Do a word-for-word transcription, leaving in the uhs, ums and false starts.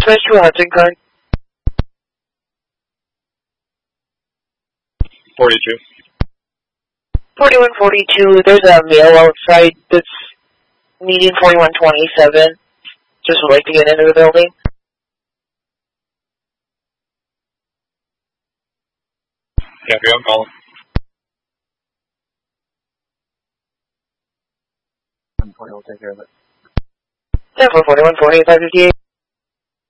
Dispatch to Hudson card. forty-two. forty-one forty-two, there's a male outside that's needing forty-one twenty-seven. Just would like to get into the building. Yeah, I'm calling. one forty will take care of it. ten four forty-one forty-five fifty-eight.